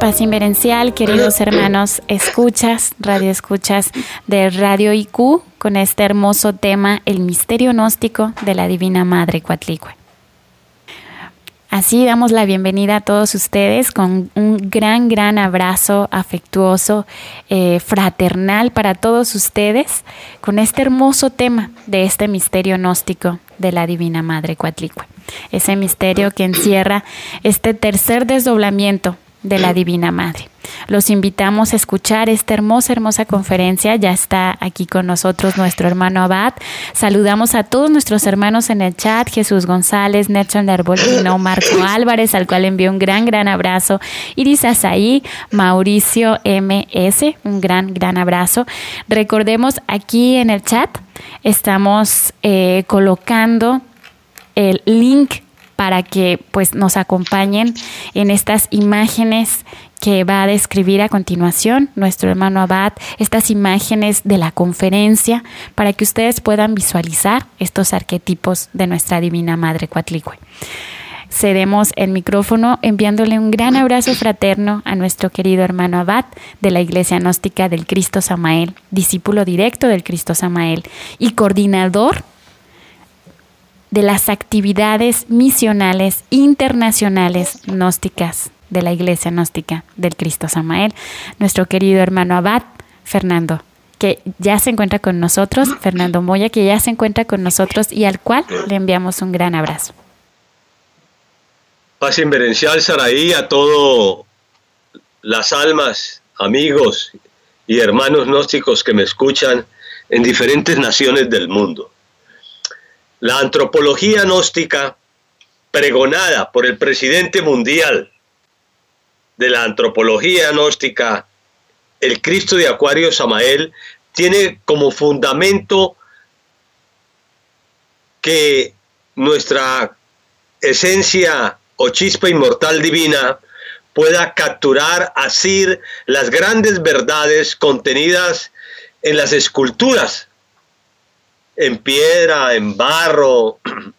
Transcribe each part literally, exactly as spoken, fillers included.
Paz Inverencial, queridos hermanos escuchas, radio escuchas de Radio I Q, con este hermoso tema, el misterio gnóstico de la Divina Madre Coatlicue. Así damos la bienvenida a todos ustedes con un gran, gran abrazo afectuoso, eh, fraternal para todos ustedes, con este hermoso tema de este misterio gnóstico de la Divina Madre Coatlicue. Ese misterio que encierra este tercer desdoblamiento de la Divina Madre. Los invitamos a escuchar esta hermosa, hermosa conferencia. Ya está aquí con nosotros nuestro hermano Abad. Saludamos a todos nuestros hermanos en el chat: Jesús González, Nelson Arbolino, Marco Álvarez, al cual envío un gran, gran abrazo. Iris Azaí, Mauricio M S, un gran, gran abrazo. Recordemos, aquí en el chat estamos eh, colocando el link para que pues nos acompañen en estas imágenes que va a describir a continuación nuestro hermano Abad, estas imágenes de la conferencia, para que ustedes puedan visualizar estos arquetipos de nuestra Divina Madre Coatlicue. Cedemos el micrófono enviándole un gran abrazo fraterno a nuestro querido hermano Abad de la Iglesia Gnóstica del Cristo Samael, discípulo directo del Cristo Samael y coordinador de las actividades misionales internacionales gnósticas de la Iglesia Gnóstica del Cristo Samael, nuestro querido hermano Abad Fernando, que ya se encuentra con nosotros, Fernando Moya, que ya se encuentra con nosotros y al cual le enviamos un gran abrazo. Paz Inverencial, Saraí, a todas las almas, amigos y hermanos gnósticos que me escuchan en diferentes naciones del mundo. La antropología gnóstica, pregonada por el presidente mundial de la antropología gnóstica, el Cristo de Acuario Samael, tiene como fundamento que nuestra esencia o chispa inmortal divina pueda capturar, asir las grandes verdades contenidas en las esculturas, en piedra, en barro,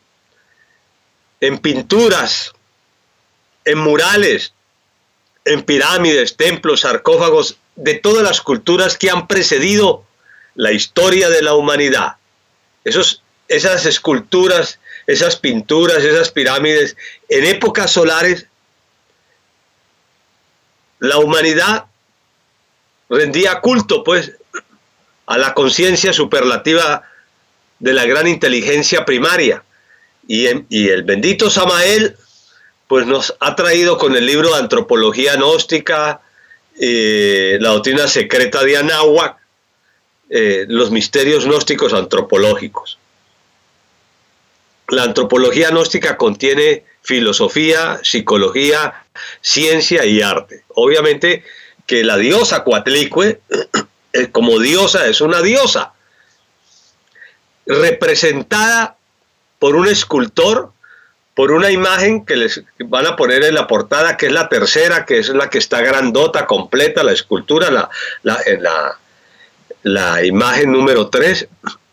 en pinturas, en murales, en pirámides, templos, sarcófagos, de todas las culturas que han precedido la historia de la humanidad. Esos, esas esculturas, esas pinturas, esas pirámides, en épocas solares, la humanidad rendía culto, pues, a la conciencia superlativa de la gran inteligencia primaria, y, en, y el bendito Samael pues nos ha traído con el libro de Antropología Gnóstica, eh, la doctrina secreta de Anáhuac, eh, los misterios gnósticos antropológicos. La antropología gnóstica contiene filosofía, psicología, ciencia y arte. Obviamente que la diosa Coatlicue, como diosa, es una diosa representada por un escultor, por una imagen que les van a poner en la portada, que es la tercera, que es la que está grandota, completa, la escultura, la, la, en la, la imagen número tres.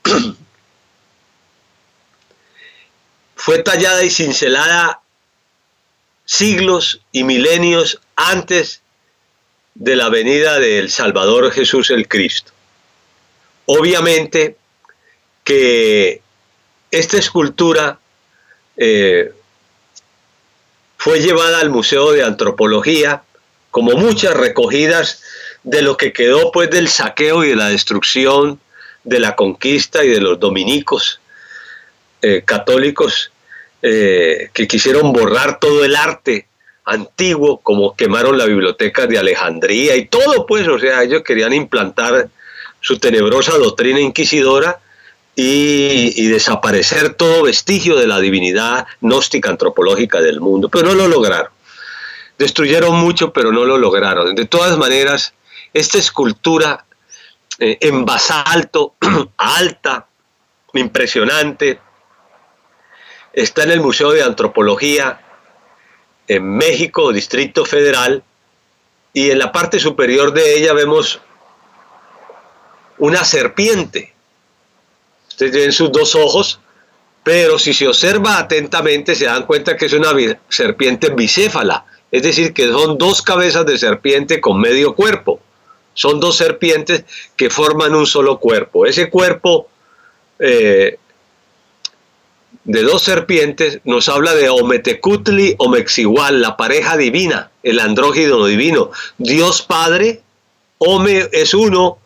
Fue tallada y cincelada siglos y milenios antes de la venida del Salvador Jesús el Cristo. Obviamente que esta escultura eh, fue llevada al Museo de Antropología, como muchas recogidas de lo que quedó pues del saqueo y de la destrucción de la conquista y de los dominicos eh, católicos eh, que quisieron borrar todo el arte antiguo, como quemaron la biblioteca de Alejandría y todo, pues, o sea, ellos querían implantar su tenebrosa doctrina inquisidora y, y desaparecer todo vestigio de la divinidad gnóstica antropológica del mundo, pero no lo lograron. Destruyeron mucho, pero no lo lograron. De todas maneras, esta escultura eh, en basalto, alta, impresionante, está en el Museo de Antropología en México, Distrito Federal, y en la parte superior de ella vemos una serpiente. Ustedes ven sus dos ojos, pero si se observa atentamente se dan cuenta que es una serpiente bicéfala, Es decir, que son dos cabezas de serpiente con medio cuerpo. Son dos serpientes que forman un solo cuerpo. Ese cuerpo eh, de dos serpientes nos habla de Ometecutli o Mexihual, la pareja divina, el andrógino divino. Dios Padre, Ome es uno,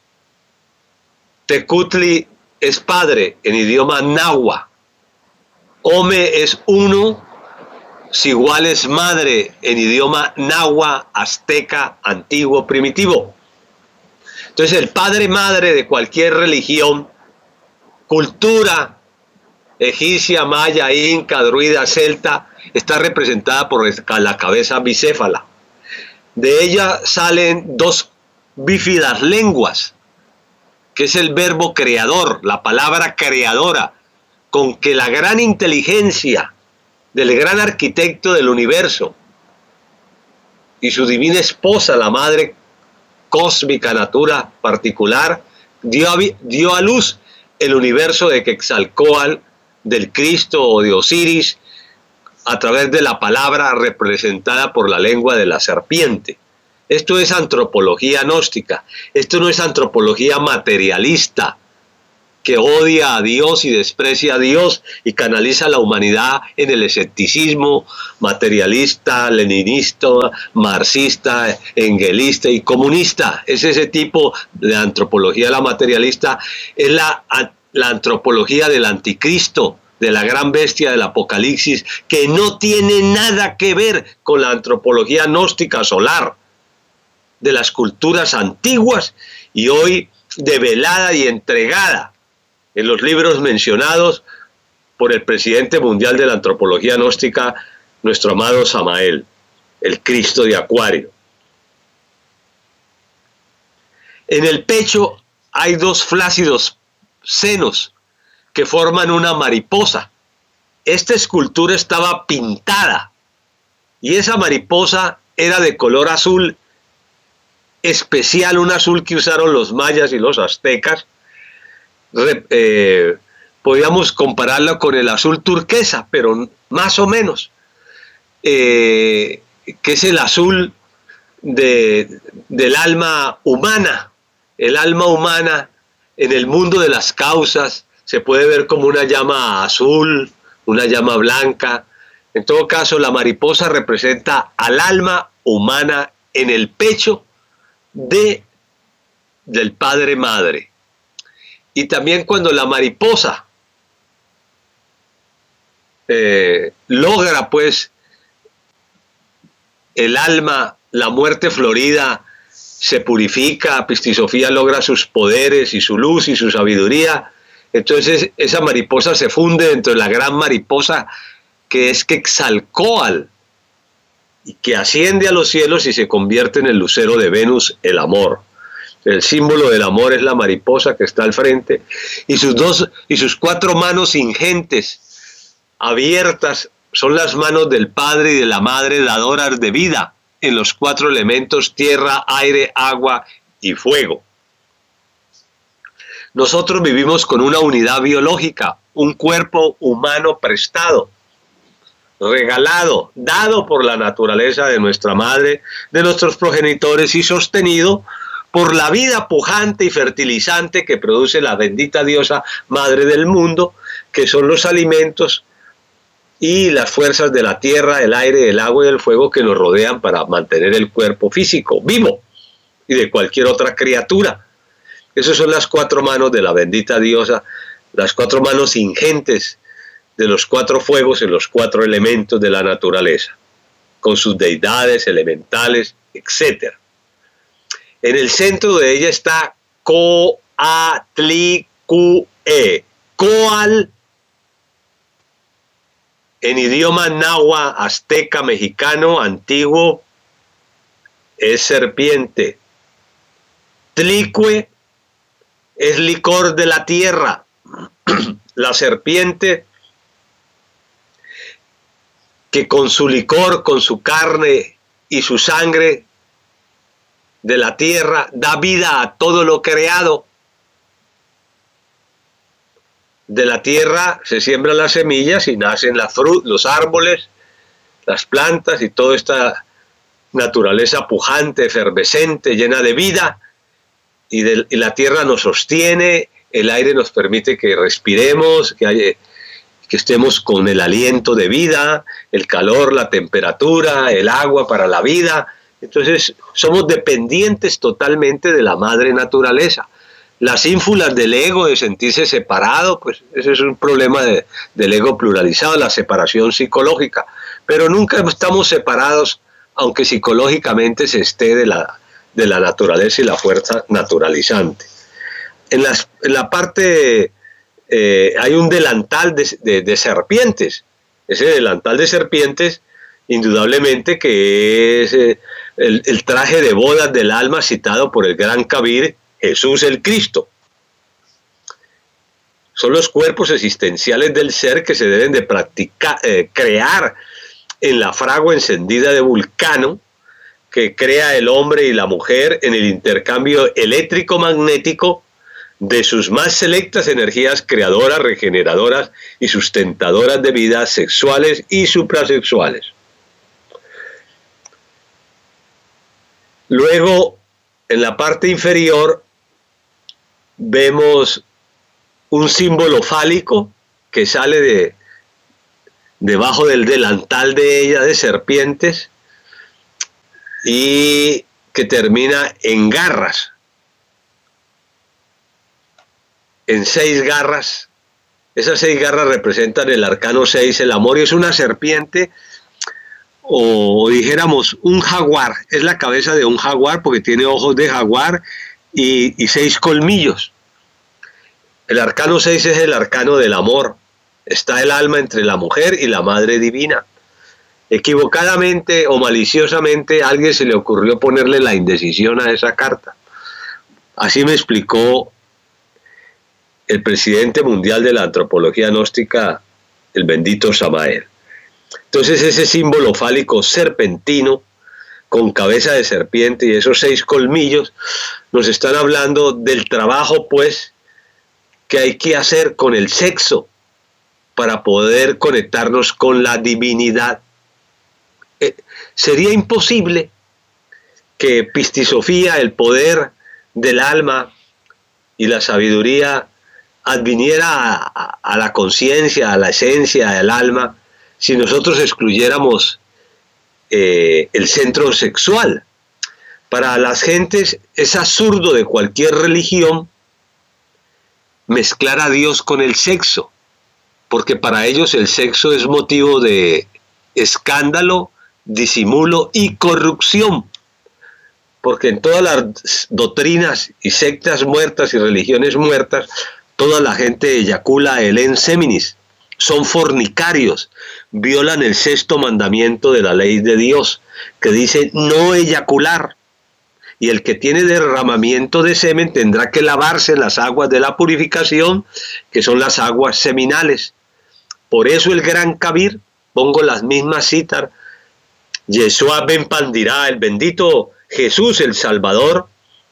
Tecutli es padre en idioma náhuatl. Ome es uno, Sigual es madre en idioma náhuatl, azteca, antiguo, primitivo. Entonces el padre madre de cualquier religión, cultura egipcia, maya, inca, druida, celta, está representada por la cabeza bicéfala. De ella salen dos bífidas lenguas, que es el verbo creador, la palabra creadora, con que la gran inteligencia del gran arquitecto del universo y su divina esposa, la madre cósmica natura particular, dio a, dio a luz el universo de Quetzalcóatl, del Cristo o de Osiris, a través de la palabra representada por la lengua de la serpiente. Esto es antropología gnóstica, esto no es antropología materialista, que odia a Dios y desprecia a Dios y canaliza a la humanidad en el escepticismo materialista, leninista, marxista, engelista y comunista. Es ese tipo de antropología, la materialista, es la, la antropología del anticristo, de la gran bestia del Apocalipsis, que no tiene nada que ver con la antropología gnóstica solar de las culturas antiguas y hoy develada y entregada en los libros mencionados por el presidente mundial de la antropología gnóstica, nuestro amado Samael, el Cristo de Acuario. En el pecho hay dos flácidos senos que forman una mariposa. Esta escultura estaba pintada y esa mariposa era de color azul especial, un azul que usaron los mayas y los aztecas. Eh, podríamos compararlo con el azul turquesa, pero más o menos, eh, que es el azul de, del alma humana. El alma humana en el mundo de las causas se puede ver como una llama azul, una llama blanca. En todo caso, la mariposa representa al alma humana en el pecho de, del Padre Madre. Y también cuando la mariposa eh, logra pues el alma, la muerte florida, se purifica, Pistisofía logra sus poderes y su luz y su sabiduría, entonces esa mariposa se funde dentro de la gran mariposa que es Quetzalcóatl, y que asciende a los cielos y se convierte en el lucero de Venus, el amor. El símbolo del amor es la mariposa que está al frente, y sus dos y sus cuatro manos ingentes, abiertas, son las manos del Padre y de la Madre dadoras de vida en los cuatro elementos: tierra, aire, agua y fuego. Nosotros vivimos con una unidad biológica, un cuerpo humano prestado, regalado, dado por la naturaleza de nuestra madre, de nuestros progenitores, y sostenido por la vida pujante y fertilizante que produce la bendita diosa madre del mundo, que son los alimentos y las fuerzas de la tierra, el aire, el agua y el fuego que nos rodean para mantener el cuerpo físico vivo, y de cualquier otra criatura. Esas son las cuatro manos de la bendita diosa, las cuatro manos ingentes de los cuatro fuegos en los cuatro elementos de la naturaleza, con sus deidades elementales, etcétera. En el centro de ella está Coatlicue, Coal, en idioma náhuatl, azteca, mexicano, antiguo, es serpiente. Tlicue es licor de la tierra. La serpiente que con su licor, con su carne y su sangre de la tierra da vida a todo lo creado. De la tierra se siembran las semillas y nacen las frut- los árboles, las plantas y toda esta naturaleza pujante, efervescente, llena de vida, y, de, y la tierra nos sostiene, el aire nos permite que respiremos, que, haya, que estemos con el aliento de vida, el calor, la temperatura, el agua para la vida. Entonces somos dependientes totalmente de la madre naturaleza. Las ínfulas del ego, de sentirse separado, pues ese es un problema de, del ego pluralizado, la separación psicológica. Pero nunca estamos separados, aunque psicológicamente se esté de la, de la naturaleza y la fuerza naturalizante. En, las, en la parte eh, hay un delantal de, de, de serpientes. Ese delantal de serpientes, indudablemente que es eh, el, el traje de bodas del alma citado por el gran Kabir, Jesús el Cristo. Son los cuerpos existenciales del ser que se deben de practicar, eh, crear en la fragua encendida de Vulcano, que crea el hombre y la mujer en el intercambio eléctrico-magnético de sus más selectas energías creadoras, regeneradoras y sustentadoras de vidas sexuales y suprasexuales. Luego, en la parte inferior, vemos un símbolo fálico que sale de debajo del delantal de ella de serpientes y que termina en garras, en seis garras. Esas seis garras representan el arcano seis, el amor, y es una serpiente, o dijéramos un jaguar, es la cabeza de un jaguar porque tiene ojos de jaguar y, y seis colmillos. El arcano seis es el arcano del amor. Está el alma entre la mujer y la madre divina. Equivocadamente o maliciosamente a alguien se le ocurrió ponerle la indecisión a esa carta. Así me explicó el presidente mundial de la antropología gnóstica, el bendito Samael. Entonces ese símbolo fálico serpentino con cabeza de serpiente y esos seis colmillos nos están hablando del trabajo, pues, que hay que hacer con el sexo para poder conectarnos con la divinidad. Eh, sería imposible que Pistisofía, el poder del alma y la sabiduría, adviniera a, a, a la conciencia, a la esencia del alma, si nosotros excluyéramos eh, el centro sexual. Para las gentes es absurdo de cualquier religión mezclar a Dios con el sexo, porque para ellos el sexo es motivo de escándalo, disimulo y corrupción, porque en todas las doctrinas y sectas muertas y religiones muertas, toda la gente eyacula el en seminis, son fornicarios, violan el sexto mandamiento de la ley de Dios, que dice no eyacular, y el que tiene derramamiento de semen tendrá que lavarse en las aguas de la purificación, que son las aguas seminales. Por eso el gran Kabir, pongo las mismas citas, Yeshua ben Pandirá, el bendito Jesús el Salvador,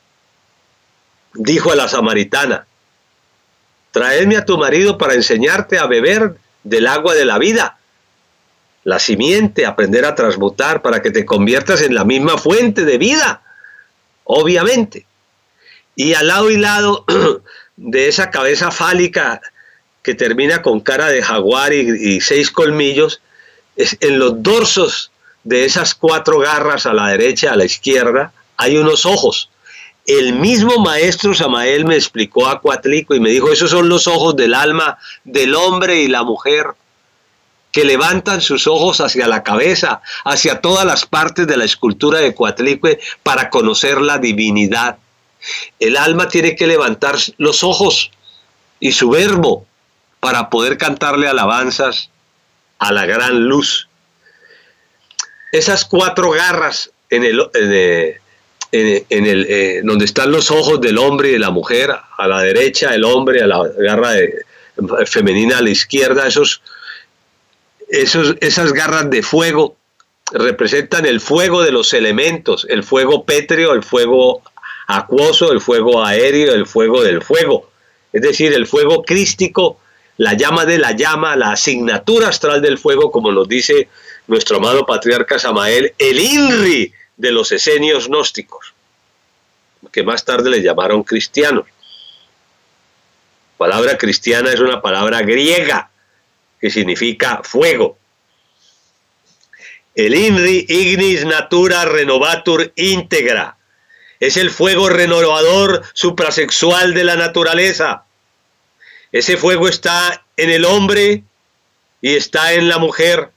dijo a la samaritana: traedme a tu marido para enseñarte a beber del agua de la vida, la simiente, aprender a transmutar para que te conviertas en la misma fuente de vida, obviamente. Y al lado y lado de esa cabeza fálica que termina con cara de jaguar y, y seis colmillos, es en los dorsos de esas cuatro garras a la derecha, a la izquierda, hay unos ojos. El mismo maestro Samael me explicó a Coatlicue y me dijo: esos son los ojos del alma del hombre y la mujer, que levantan sus ojos hacia la cabeza, hacia todas las partes de la escultura de Coatlicue para conocer la divinidad. El alma tiene que levantar los ojos y su verbo para poder cantarle alabanzas a la gran luz. Esas cuatro garras en el, en el, en, en el eh, donde están los ojos del hombre y de la mujer, a la derecha el hombre, a la garra de, femenina a la izquierda, esos, esos, esas garras de fuego representan el fuego de los elementos, el fuego pétreo, el fuego acuoso, el fuego aéreo, el fuego del fuego, es decir, el fuego crístico, la llama de la llama, la asignatura astral del fuego, como nos dice nuestro amado patriarca Samael, el INRI de los esenios gnósticos, que más tarde le llamaron cristianos. La palabra cristiana es una palabra griega que significa fuego. El INRI, Ignis Natura Renovatur Integra, es el fuego renovador suprasexual de la naturaleza. Ese fuego está en el hombre y está en la mujer.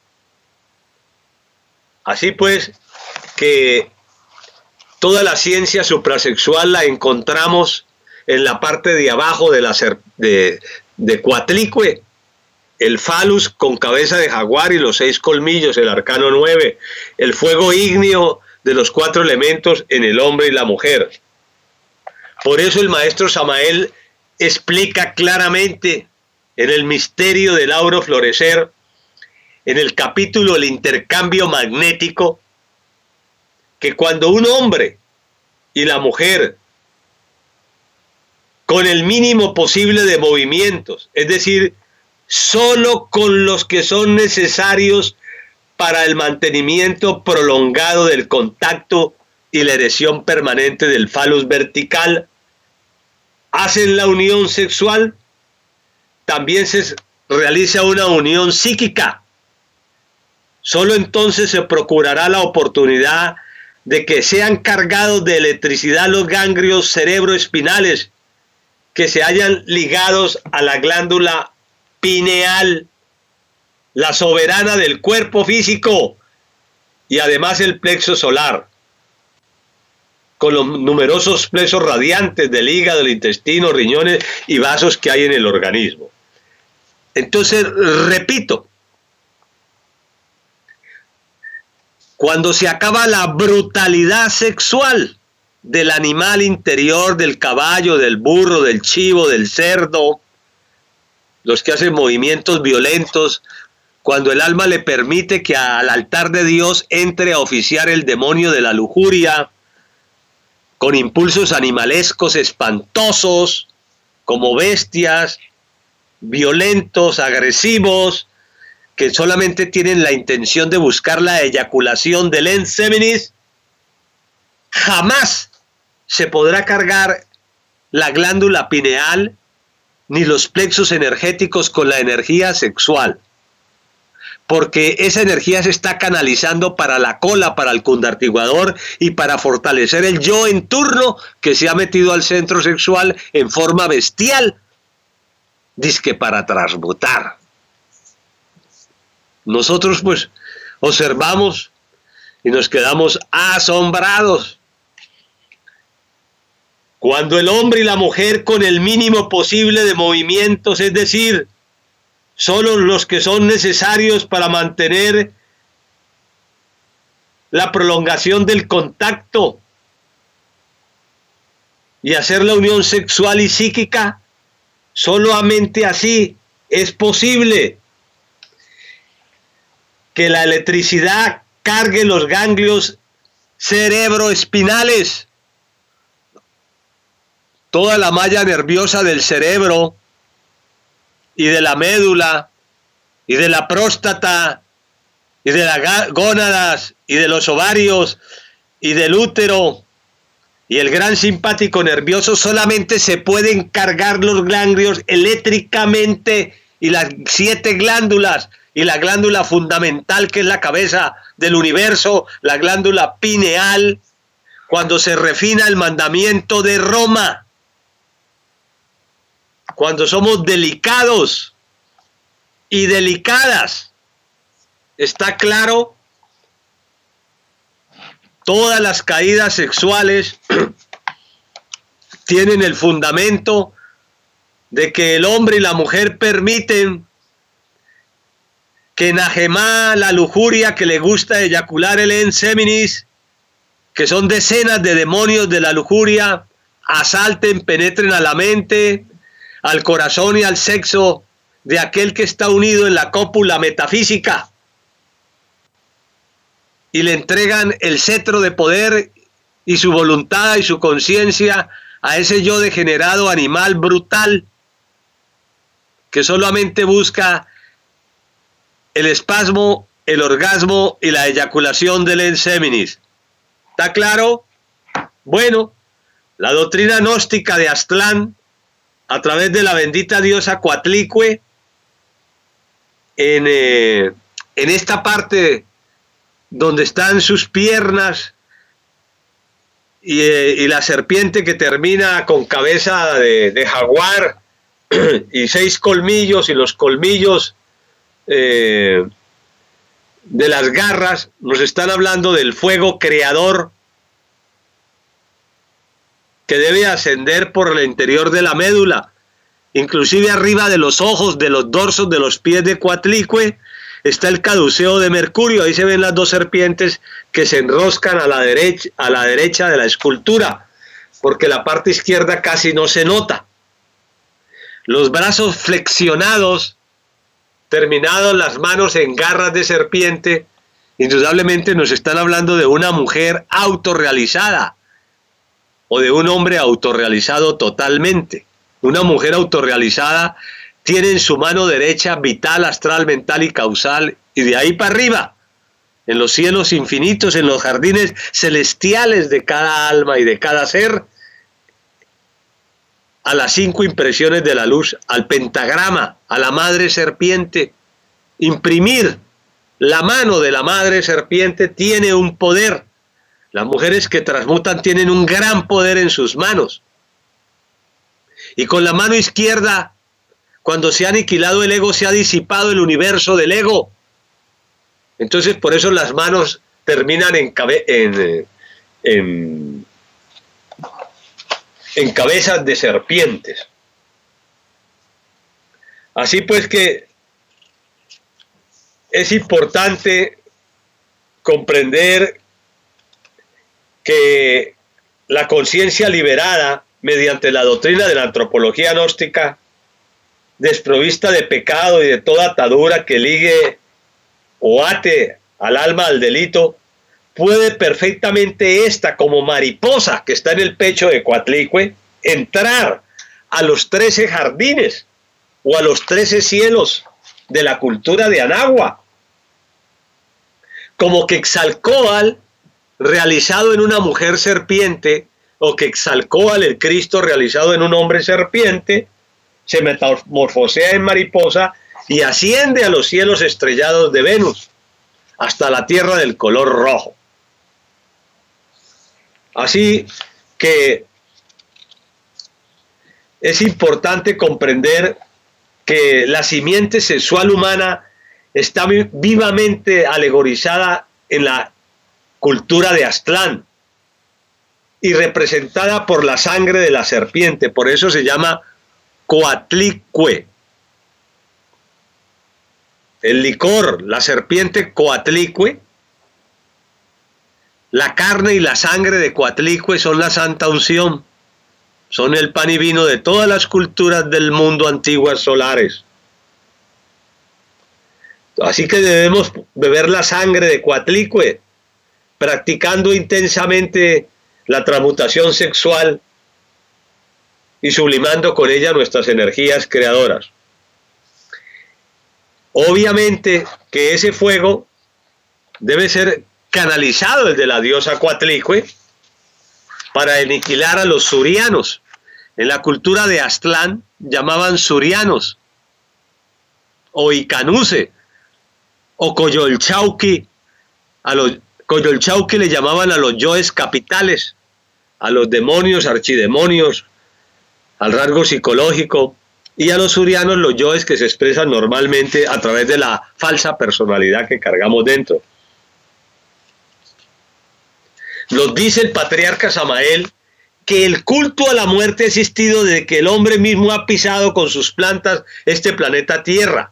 Así pues, que toda la ciencia suprasexual la encontramos en la parte de abajo de la de, de Coatlicue, el falus con cabeza de jaguar y los seis colmillos, el arcano nueve, el fuego ígneo de los cuatro elementos en el hombre y la mujer. Por eso el maestro Samael explica claramente en el misterio del auro florecer, en el capítulo El intercambio magnético, que cuando un hombre y la mujer, con el mínimo posible de movimientos, es decir, solo con los que son necesarios para el mantenimiento prolongado del contacto y la erección permanente del falus vertical, hacen la unión sexual, también se realiza una unión psíquica. Solo entonces se procurará la oportunidad de que sean cargados de electricidad los ganglios cerebroespinales que se hallan ligados a la glándula pineal, la soberana del cuerpo físico, y además el plexo solar, con los numerosos plexos radiantes del hígado, del intestino, riñones y vasos que hay en el organismo. Entonces, repito, cuando se acaba la brutalidad sexual del animal interior, del caballo, del burro, del chivo, del cerdo, los que hacen movimientos violentos, cuando el alma le permite que al altar de Dios entre a oficiar el demonio de la lujuria, con impulsos animalescos espantosos, como bestias, violentos, agresivos, que solamente tienen la intención de buscar la eyaculación del enseminis, jamás se podrá cargar la glándula pineal ni los plexos energéticos con la energía sexual, porque esa energía se está canalizando para la cola, para el cundartiguador y para fortalecer el yo en turno que se ha metido al centro sexual en forma bestial, dizque para transmutar. Nosotros pues observamos y nos quedamos asombrados cuando el hombre y la mujer, con el mínimo posible de movimientos, es decir, solo los que son necesarios para mantener la prolongación del contacto y hacer la unión sexual y psíquica, solamente así es posible que la electricidad cargue los ganglios cerebroespinales, toda la malla nerviosa del cerebro y de la médula y de la próstata y de las gónadas y de los ovarios y del útero y el gran simpático nervioso. Solamente se pueden cargar los ganglios eléctricamente, y las siete glándulas y la glándula fundamental, que es la cabeza del universo, la glándula pineal, cuando se refina el mandamiento de Roma, cuando somos delicados y delicadas. Está claro, todas las caídas sexuales tienen el fundamento de que el hombre y la mujer permiten que Najemá, la lujuria que le gusta eyacular el enseminis, que son decenas de demonios de la lujuria, asalten, penetren a la mente, al corazón y al sexo de aquel que está unido en la cópula metafísica, y le entregan el cetro de poder y su voluntad y su conciencia a ese yo degenerado animal brutal que solamente busca el espasmo el orgasmo y la eyaculación del enseminis. ¿Está claro? Bueno, la doctrina gnóstica de Aztlán, a través de la bendita diosa Coatlicue, en, eh, en esta parte donde están sus piernas y, eh, y la serpiente que termina con cabeza de, de jaguar y seis colmillos, y los colmillos eh, de las garras, nos están hablando del fuego creador que debe ascender por el interior de la médula, inclusive arriba de los ojos, de los dorsos, de los pies de Coatlicue, está el caduceo de Mercurio. Ahí se ven las dos serpientes que se enroscan a la derecha, a la derecha de la escultura, porque la parte izquierda casi no se nota. Los brazos flexionados, terminados las manos en garras de serpiente, indudablemente nos están hablando de una mujer autorrealizada o de un hombre autorrealizado totalmente. Una mujer autorrealizada tiene en su mano derecha vital, astral, mental y causal, y de ahí para arriba, en los cielos infinitos, en los jardines celestiales de cada alma y de cada ser, a las cinco impresiones de la luz, al pentagrama, a la madre serpiente. Imprimir la mano de la madre serpiente tiene un poder. Las mujeres que transmutan tienen un gran poder en sus manos. Y con la mano izquierda, cuando se ha aniquilado el ego, se ha disipado el universo del ego. Entonces, por eso las manos terminan en, cabe en, en, en cabezas de serpientes. Así pues que es importante comprender que la conciencia liberada mediante la doctrina de la antropología gnóstica, desprovista de pecado y de toda atadura que ligue o ate al alma al delito, puede perfectamente esta, como mariposa que está en el pecho de Coatlicue, entrar a los trece jardines o a los trece cielos de la cultura de Anagua, como Quetzalcóatl realizado en una mujer serpiente, o Quetzalcóatl el Cristo realizado en un hombre serpiente, se metamorfosea en mariposa y asciende a los cielos estrellados de Venus, hasta la tierra del color rojo. Así que es importante comprender que la simiente sexual humana está vivamente alegorizada en la cultura de Aztlán y representada por la sangre de la serpiente. Por eso se llama Coatlicue. El licor, la serpiente Coatlicue, la carne y la sangre de Coatlicue son la santa unción, son el pan y vino de todas las culturas del mundo antiguas solares. Así que debemos beber la sangre de Coatlicue, practicando intensamente la transmutación sexual y sublimando con ella nuestras energías creadoras. Obviamente que ese fuego debe ser canalizado, el de la diosa Coatlicue, para aniquilar a los surianos. En la cultura de Aztlán llamaban surianos, o Icanuse, o Coyolxauhqui. A los Coyolxauhqui le llamaban a los yoes capitales, a los demonios, archidemonios, al rasgo psicológico, y a los surianos los yoes que se expresan normalmente a través de la falsa personalidad que cargamos dentro. Nos dice el patriarca Samael que el culto a la muerte ha existido desde que el hombre mismo ha pisado con sus plantas este planeta Tierra.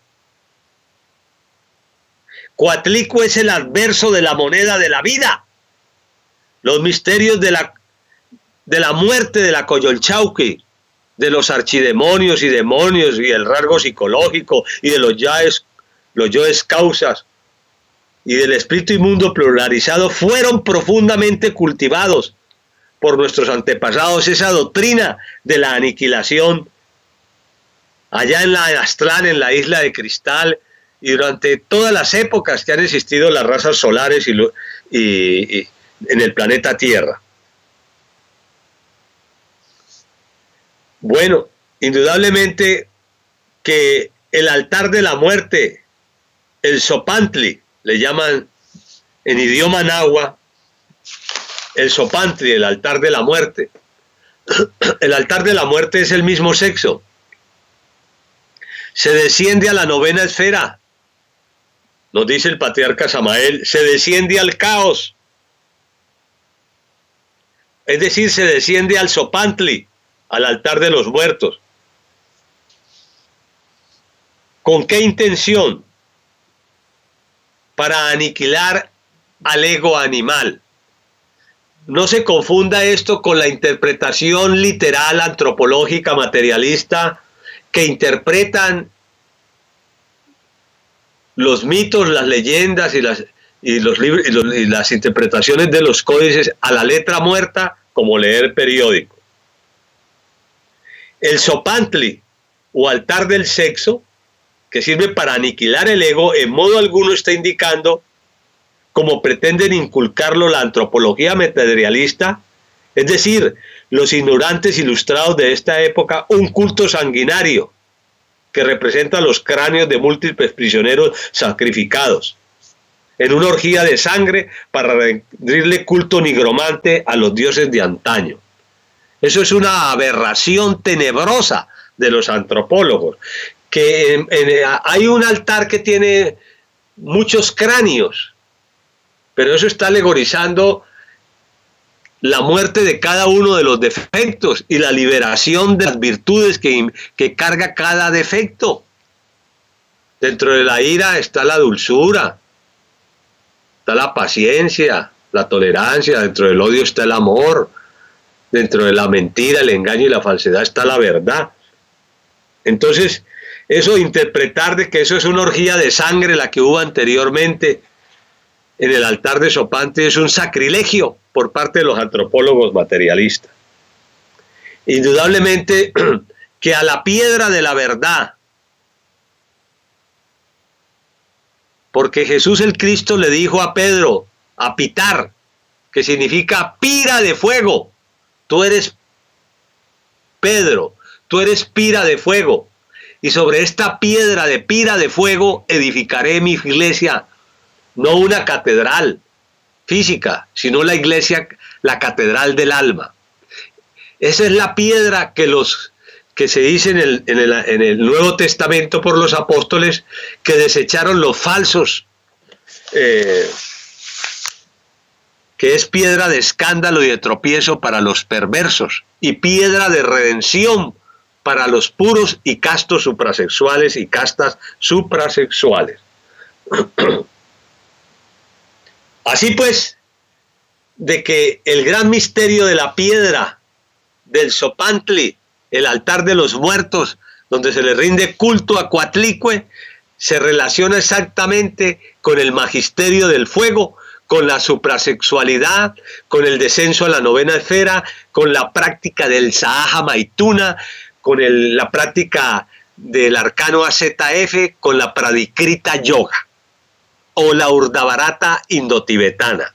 Coatlicue es el adverso de la moneda de la vida. Los misterios de la, de la muerte de la Coyolxauhqui, de los archidemonios y demonios y el rasgo psicológico y de los yoes, los yoes causas y del espíritu inmundo pluralizado fueron profundamente cultivados por nuestros antepasados. Esa doctrina de la aniquilación allá en la Aztlán, en la isla de cristal, y durante todas las épocas que han existido las razas solares y, lo, y, y en el planeta Tierra. Bueno, indudablemente que el altar de la muerte, el Zopantli, le llaman en idioma náhuatl, el Zopantli, el altar de la muerte. El altar de la muerte es el mismo sexo. Se desciende a la novena esfera, nos dice el patriarca Samael, se desciende al caos. Es decir, se desciende al Zopantli, al altar de los muertos. ¿Con qué intención? Para aniquilar al ego animal. No se confunda esto con la interpretación literal, antropológica, materialista, que interpretan los mitos, las leyendas y las, y los libros, y los, y las interpretaciones de los códices a la letra muerta, como leer periódico. El Zopantli, o altar del sexo, que sirve para aniquilar el ego, en modo alguno está indicando, como pretenden inculcarlo la antropología materialista, es decir, los ignorantes ilustrados de esta época, un culto sanguinario que representa los cráneos de múltiples prisioneros sacrificados en una orgía de sangre para rendirle culto nigromante a los dioses de antaño. Eso es una aberración tenebrosa de los antropólogos, que en, en, hay un altar que tiene muchos cráneos, pero eso está alegorizando la muerte de cada uno de los defectos y la liberación de las virtudes que, que carga cada defecto. Dentro de la ira está la dulzura, está la paciencia, la tolerancia, dentro del odio está el amor, dentro de la mentira, el engaño y la falsedad está la verdad. Entonces, eso interpretar de que eso es una orgía de sangre la que hubo anteriormente en el altar de Zopantli es un sacrilegio por parte de los antropólogos materialistas. Indudablemente que a la piedra de la verdad, porque Jesús el Cristo le dijo a Pedro, a pitar, que significa pira de fuego, tú eres Pedro, tú eres pira de fuego, y sobre esta piedra de pira de fuego edificaré mi iglesia, no una catedral física, sino la iglesia, la catedral del alma. Esa es la piedra que los que se dice en el, en el, en el Nuevo Testamento por los apóstoles, que desecharon los falsos, eh, que es piedra de escándalo y de tropiezo para los perversos, y piedra de redención para los puros y castos suprasexuales y castas suprasexuales. Así pues, de que el gran misterio de la piedra del Zopantli, el altar de los muertos, donde se le rinde culto a Coatlicue, se relaciona exactamente con el magisterio del fuego, con la suprasexualidad, con el descenso a la novena esfera, con la práctica del Sahaja Maituna, con el, la práctica del arcano A Z F, con la Pradikrita Yoga o la Urdhvarata indotibetana,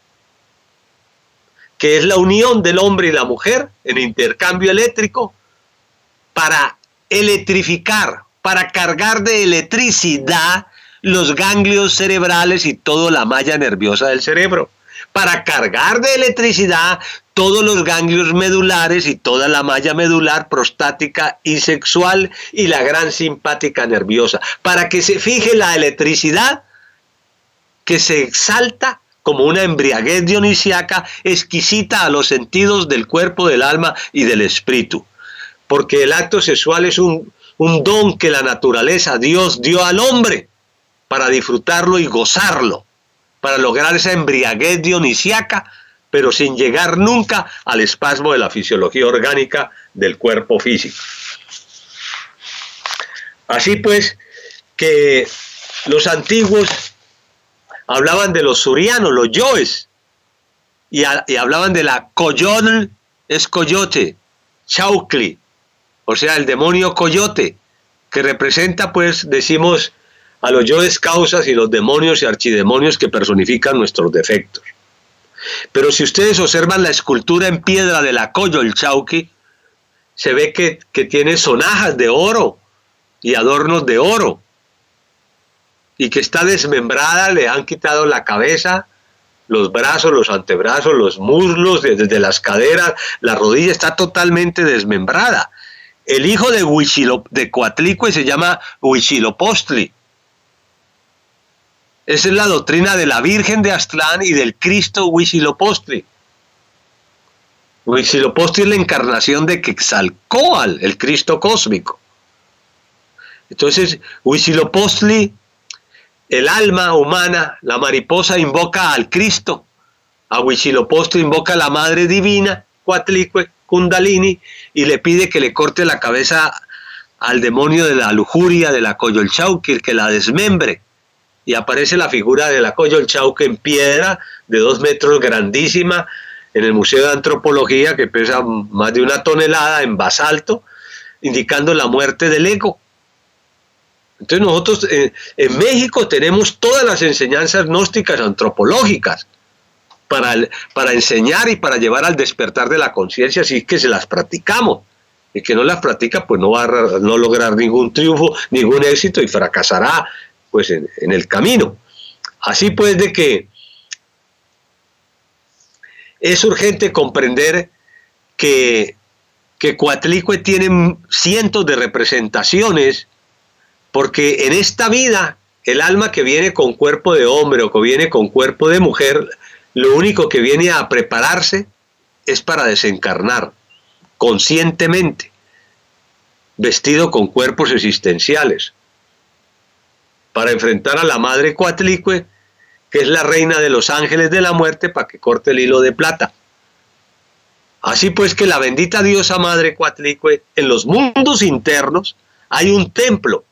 que es la unión del hombre y la mujer en intercambio eléctrico para electrificar, para cargar de electricidad los ganglios cerebrales y toda la malla nerviosa del cerebro, para cargar de electricidad todos los ganglios medulares y toda la malla medular, prostática y sexual y la gran simpática nerviosa, para que se fije la electricidad que se exalta como una embriaguez dionisiaca exquisita a los sentidos del cuerpo, del alma y del espíritu. Porque el acto sexual es un, un don que la naturaleza, Dios, dio al hombre para disfrutarlo y gozarlo, para lograr esa embriaguez dionisiaca, pero sin llegar nunca al espasmo de la fisiología orgánica del cuerpo físico. Así pues, que los antiguos hablaban de los surianos, los yoes, y, a, y hablaban de la coyol, es coyote, chaucli, o sea, el demonio coyote, que representa, pues, decimos, a los yoes causas y los demonios y archidemonios que personifican nuestros defectos. Pero si ustedes observan la escultura en piedra de la Coyolxauhqui, se ve que, que tiene sonajas de oro y adornos de oro, y que está desmembrada, le han quitado la cabeza, los brazos, los antebrazos, los muslos, desde las caderas, la rodilla está totalmente desmembrada. El hijo de, Huichilo, de Coatlicue se llama Huitzilopochtli. Esa es la doctrina de la Virgen de Aztlán y del Cristo Huitzilopochtli. Huitzilopochtli es la encarnación de Quetzalcóatl, el Cristo cósmico. Entonces, Huitzilopochtli, el alma humana, la mariposa, invoca al Cristo. A Huitzilopochtli invoca a la Madre Divina, Coatlicue, Kundalini, y le pide que le corte la cabeza al demonio de la lujuria, de la Coyolxauhqui, que la desmembre. Y aparece la figura de la Coyolxauhqui en piedra, de dos metros, grandísima, en el Museo de Antropología, que pesa más de una tonelada, en basalto, indicando la muerte del ego. Entonces nosotros eh, en México tenemos todas las enseñanzas gnósticas antropológicas para, para enseñar y para llevar al despertar de la conciencia, así que se las practicamos. El que no las practica pues no va a no lograr ningún triunfo, ningún éxito y fracasará pues en, en el camino. Así pues de que es urgente comprender que, que Coatlicue tiene cientos de representaciones, porque en esta vida el alma que viene con cuerpo de hombre o que viene con cuerpo de mujer, lo único que viene a prepararse es para desencarnar conscientemente, vestido con cuerpos existenciales, para enfrentar a la madre Coatlicue, que es la reina de los ángeles de la muerte, para que corte el hilo de plata. Así pues que la bendita diosa madre Coatlicue, en los mundos internos hay un templo.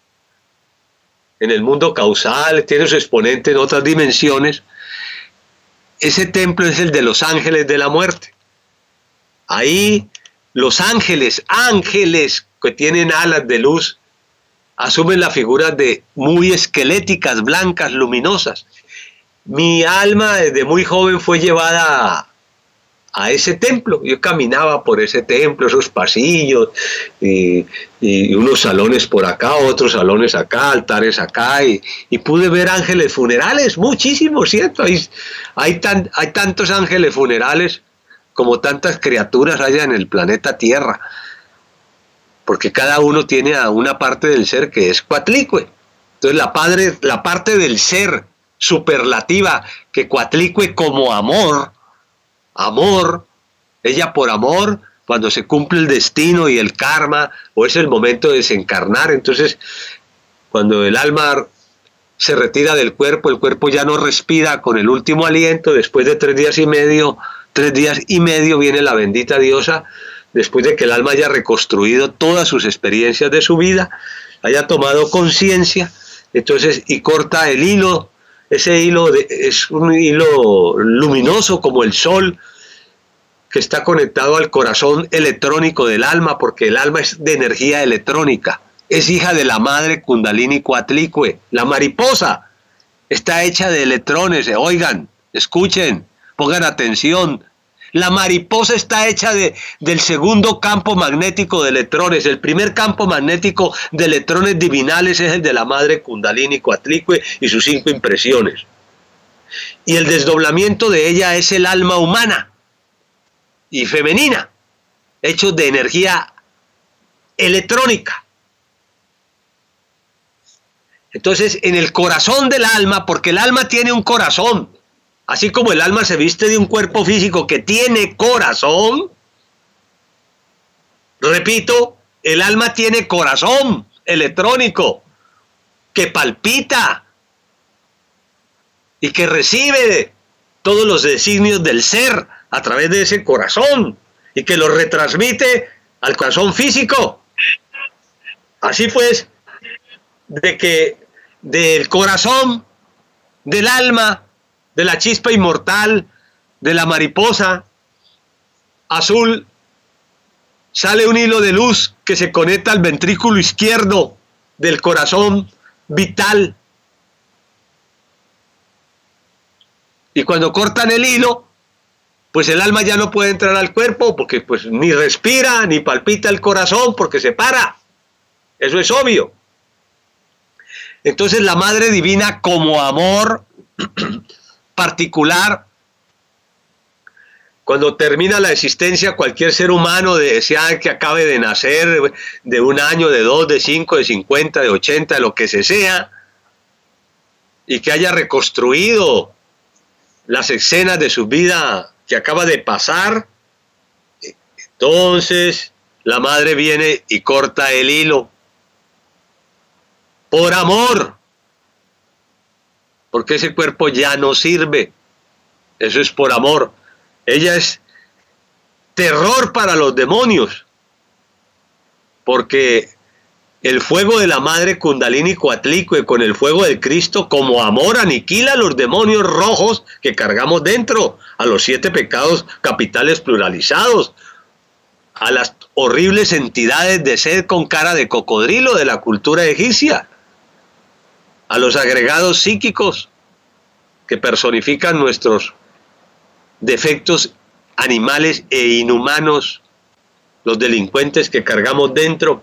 En el mundo causal, tiene su exponente en otras dimensiones. Ese templo es el de los ángeles de la muerte. Ahí los ángeles, ángeles que tienen alas de luz, asumen la figura de muy esqueléticas, blancas, luminosas. Mi alma desde muy joven fue llevada a, a ese templo. Yo caminaba por ese templo, esos pasillos, y, y unos salones por acá, otros salones acá, altares acá, y, y pude ver ángeles funerales, muchísimos, ¿cierto? Hay, hay, tan, hay tantos ángeles funerales como tantas criaturas haya en el planeta Tierra, porque cada uno tiene a una parte del ser que es Coatlicue. Entonces la, padre, la parte del ser superlativa que Coatlicue como amor, amor, ella por amor, cuando se cumple el destino y el karma, o es el momento de desencarnar, entonces cuando el alma se retira del cuerpo, el cuerpo ya no respira con el último aliento, después de tres días y medio, tres días y medio viene la bendita diosa, después de que el alma haya reconstruido todas sus experiencias de su vida, haya tomado conciencia, entonces, y corta el hilo. Ese hilo de, es un hilo luminoso como el sol, que está conectado al corazón electrónico del alma, porque el alma es de energía electrónica. Es hija de la madre Kundalini Coatlicue. La mariposa está hecha de electrones. Oigan, escuchen, pongan atención. La mariposa está hecha de, del segundo campo magnético de electrones. El primer campo magnético de electrones divinales es el de la madre Kundalini Coatlicue y sus cinco impresiones. Y el desdoblamiento de ella es el alma humana y femenina, hechos de energía electrónica. Entonces, en el corazón del alma, porque el alma tiene un corazón, así como el alma se viste de un cuerpo físico que tiene corazón, repito, el alma tiene corazón electrónico que palpita y que recibe todos los designios del ser a través de ese corazón y que los retransmite al corazón físico. Así pues, de que del corazón, del alma, de la chispa inmortal, de la mariposa azul, sale un hilo de luz que se conecta al ventrículo izquierdo del corazón vital. Y cuando cortan el hilo, pues el alma ya no puede entrar al cuerpo, porque pues ni respira, ni palpita el corazón, porque se para. Eso es obvio. Entonces la Madre Divina, como amor particular, cuando termina la existencia, cualquier ser humano desea que acabe de nacer, de un año, de dos, de cinco, de cincuenta, de ochenta, de lo que se sea, y que haya reconstruido las escenas de su vida que acaba de pasar, entonces la Madre viene y corta el hilo. Por amor, porque ese cuerpo ya no sirve. Eso es por amor. Ella es terror para los demonios, porque el fuego de la Madre Kundalini Coatlicue con el fuego del Cristo como amor aniquila a los demonios rojos que cargamos dentro, a los siete pecados capitales pluralizados, a las horribles entidades de sed con cara de cocodrilo de la cultura egipcia, a los agregados psíquicos que personifican nuestros defectos animales e inhumanos, los delincuentes que cargamos dentro.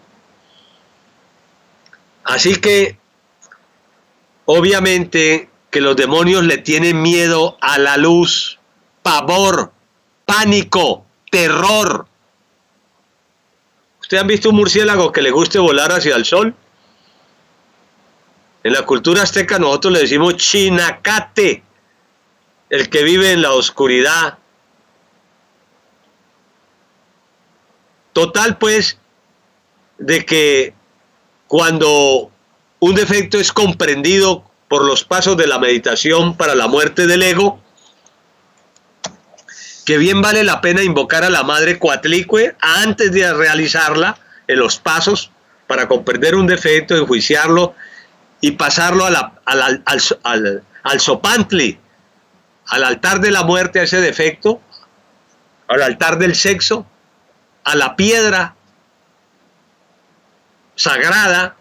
Así que, obviamente, que los demonios le tienen miedo a la luz, pavor, pánico, terror. ¿Ustedes han visto un murciélago que le guste volar hacia el sol? En la cultura azteca nosotros le decimos chinacate, el que vive en la oscuridad. Total, pues, de que cuando un defecto es comprendido por los pasos de la meditación para la muerte del ego, que bien vale la pena invocar a la Madre Coatlicue antes de realizarla en los pasos para comprender un defecto, enjuiciarlo y pasarlo a la, al, al, al, al, al sopantli, al altar de la muerte, a ese defecto, al altar del sexo, a la piedra sagrada,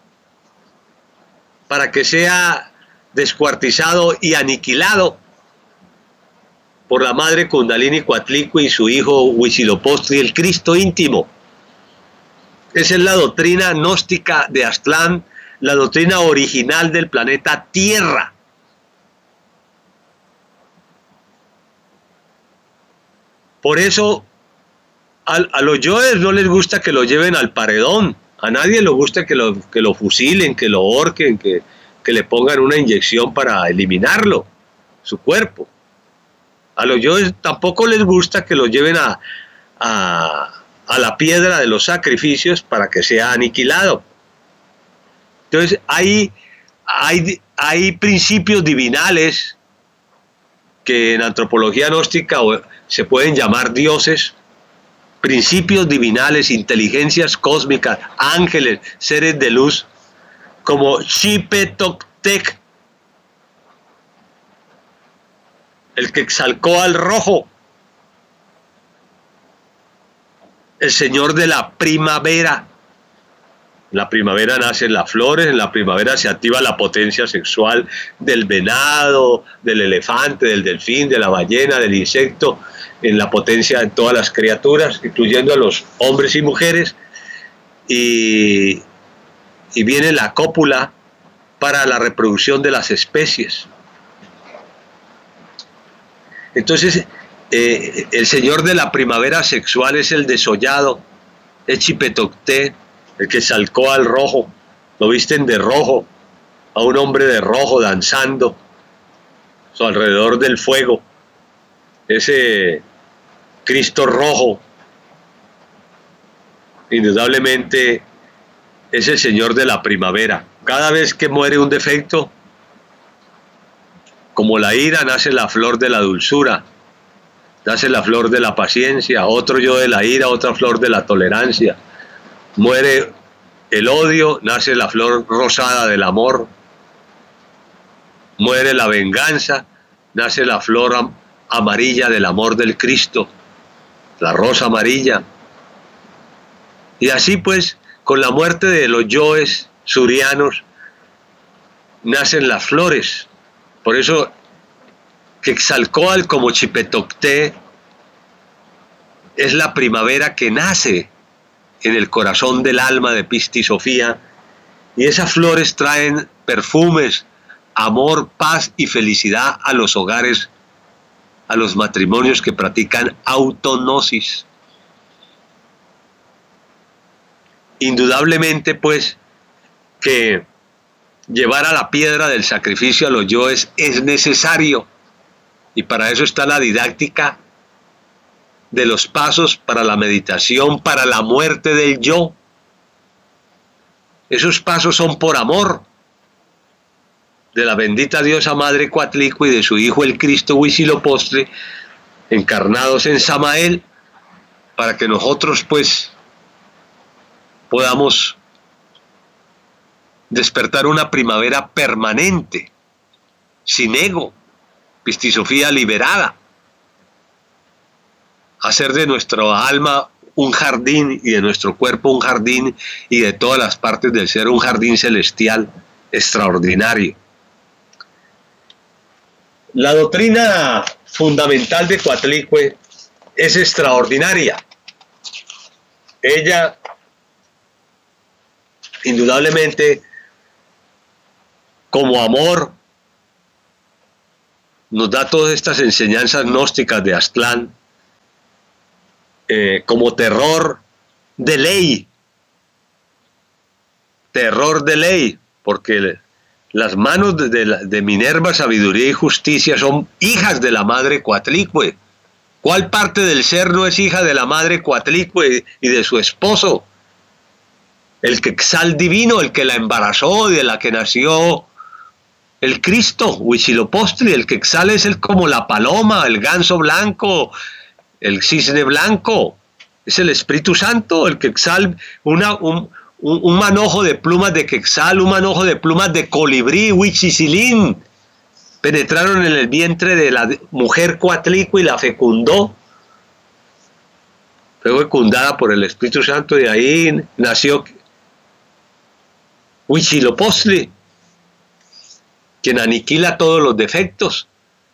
para que sea descuartizado y aniquilado por la Madre Kundalini Coatlicue y su hijo Huitzilopochtli, el Cristo íntimo. Esa es la doctrina gnóstica de Aztlán, la doctrina original del planeta Tierra. Por eso a, a los yoes no les gusta que lo lleven al paredón. A nadie le gusta que lo, que lo fusilen, que lo ahorquen, que, que le pongan una inyección para eliminarlo, su cuerpo. A los yoes tampoco les gusta que lo lleven a, a, a la piedra de los sacrificios para que sea aniquilado. Entonces hay, hay, hay principios divinales que en antropología gnóstica se pueden llamar dioses, principios divinales, inteligencias cósmicas, ángeles, seres de luz, como Xipetotec, el que exalcó al rojo, el señor de la primavera. En la primavera nacen las flores, en la primavera se activa la potencia sexual del venado, del elefante, del delfín, de la ballena, del insecto, en la potencia de todas las criaturas, incluyendo a los hombres y mujeres, y, y viene la cópula para la reproducción de las especies. Entonces, eh, el señor de la primavera sexual es el desollado, es Xipetotec, el que salcó al rojo. Lo visten de rojo, a un hombre de rojo danzando so, alrededor del fuego. Ese Cristo rojo, indudablemente, es el señor de la primavera. Cada vez que muere un defecto, como la ira, nace la flor de la dulzura, nace la flor de la paciencia, otro yo de la ira, otra flor de la tolerancia. Muere el odio, nace la flor rosada del amor. Muere la venganza, nace la flor am- amarilla del amor del Cristo, la rosa amarilla. Y así pues, con la muerte de los yoes surianos, nacen las flores. Por eso Quetzalcóatl como Chipetocté es la primavera que nace en el corazón del alma de Pisti Sofía, y esas flores traen perfumes, amor, paz y felicidad a los hogares, a los matrimonios que practican autognosis. Indudablemente, pues, que llevar a la piedra del sacrificio a los yoes es necesario, y para eso está la didáctica de los pasos para la meditación, para la muerte del yo. Esos pasos son por amor de la bendita diosa Madre Coatlicue y de su Hijo el Cristo Huitzilopochtli, encarnados en Samael, para que nosotros pues podamos despertar una primavera permanente, sin ego, Pisti Sofía liberada, hacer de nuestra alma un jardín y de nuestro cuerpo un jardín y de todas las partes del ser un jardín celestial extraordinario. La doctrina fundamental de Coatlicue es extraordinaria. Ella, indudablemente, como amor, nos da todas estas enseñanzas gnósticas de Aztlán, eh, como terror de ley, terror de ley, porque las manos de, de, de Minerva, sabiduría y justicia son hijas de la madre Coatlicue. ¿Cuál parte del ser no es hija de la madre Coatlicue y de su esposo? El Quetzal divino, el que la embarazó, de la que nació el Cristo, Huitzilopochtli. El Quetzal es el, como la paloma, el ganso blanco, el cisne blanco. Es el Espíritu Santo, el Quetzal, una, un, un, un manojo de plumas de Quetzal, un manojo de plumas de colibrí, Huitzicilín, penetraron en el vientre de la mujer Coatlicue y la fecundó. Fue fecundada por el Espíritu Santo y de ahí nació Huitzilopochtli, quien aniquila todos los defectos.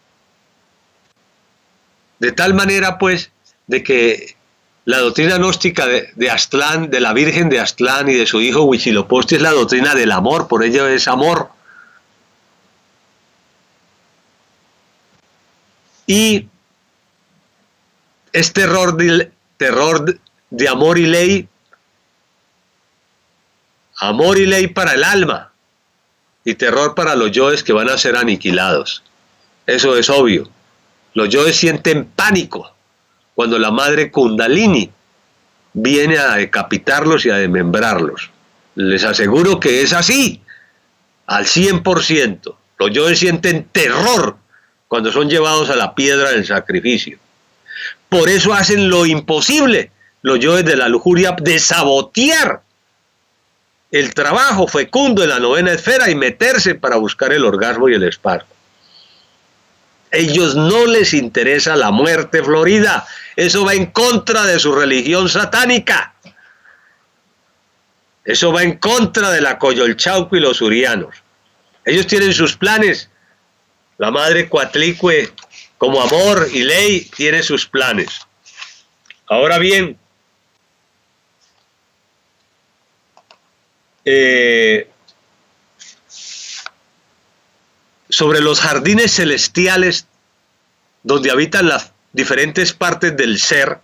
De tal manera, pues, de que la doctrina gnóstica de, de Aztlán, de la Virgen de Aztlán y de su hijo Huitzilopochtli, es la doctrina del amor, por ello es amor. Y es terror de, terror de amor y ley, amor y ley para el alma, y terror para los yoes que van a ser aniquilados. Eso es obvio. Los yoes sienten pánico cuando la madre Kundalini viene a decapitarlos y a desmembrarlos. Les aseguro que es así, al cien por ciento. Los yoes sienten terror cuando son llevados a la piedra del sacrificio. Por eso hacen lo imposible, los yoes de la lujuria, de sabotear el trabajo fecundo en la novena esfera y meterse para buscar el orgasmo y el esparto. Ellos no les interesa la muerte florida. Eso va en contra de su religión satánica. Eso va en contra de la Coyolxauhqui y los urianos. Ellos tienen sus planes. La madre Coatlicue, como amor y ley, tiene sus planes. Ahora bien, eh, sobre los jardines celestiales donde habitan las diferentes partes del ser,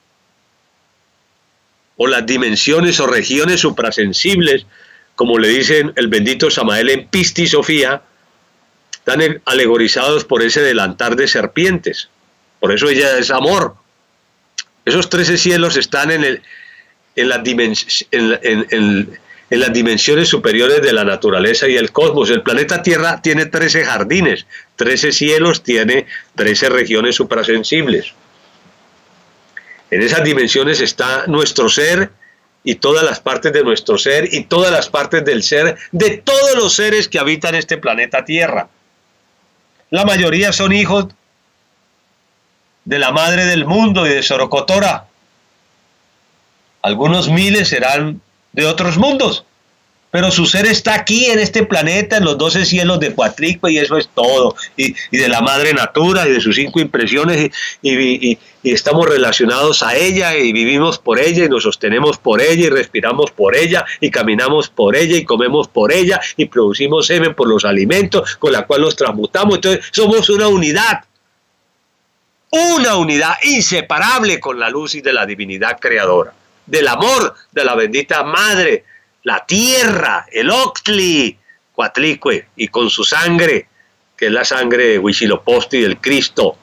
o las dimensiones o regiones suprasensibles, como le dicen el bendito Samael en Pisti Sofía, están alegorizados por ese delantar de serpientes. Por eso ella es amor. Esos trece cielos están en, el, en, las dimens, en, en, en, en las dimensiones superiores de la naturaleza y el cosmos. El planeta Tierra tiene trece jardines, trece cielos, tiene trece regiones suprasensibles. En esas dimensiones está nuestro ser y todas las partes de nuestro ser y todas las partes del ser de todos los seres que habitan este planeta Tierra. La mayoría son hijos de la madre del mundo y de Sorocotora. Algunos miles serán de otros mundos, pero su ser está aquí en este planeta, en los doce cielos de Coatlicue, y eso es todo, y, y de la madre natura y de sus cinco impresiones, y, y, y, y estamos relacionados a ella y vivimos por ella y nos sostenemos por ella y respiramos por ella y caminamos por ella y comemos por ella y producimos semen por los alimentos con la cual nos transmutamos. Entonces somos una unidad, una unidad inseparable con la luz y de la divinidad creadora, del amor de la bendita madre, la tierra, el Octli, Coatlicue, y con su sangre, que es la sangre de Huitzilopochtli y del Cristo.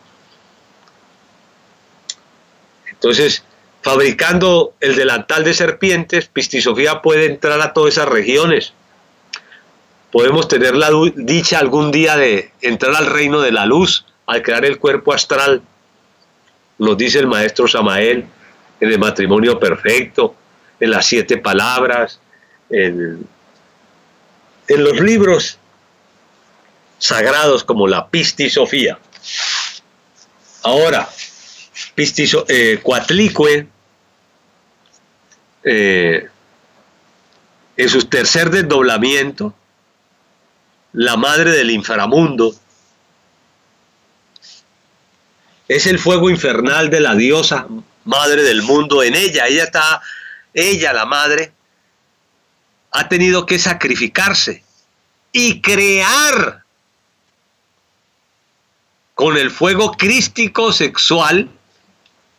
Entonces, fabricando el delantal de serpientes, Pistisofía puede entrar a todas esas regiones. Podemos tener la dicha algún día de entrar al reino de la luz, al crear el cuerpo astral. Nos dice el maestro Samael, en el matrimonio perfecto, en las siete palabras, En, en los libros sagrados como la Pistisofía. Ahora, Pistiso, eh, Coatlicue, eh, en su tercer desdoblamiento, la madre del inframundo, es el fuego infernal de la diosa madre del mundo. En ella, ella está, ella la madre, ha tenido que sacrificarse y crear con el fuego crístico sexual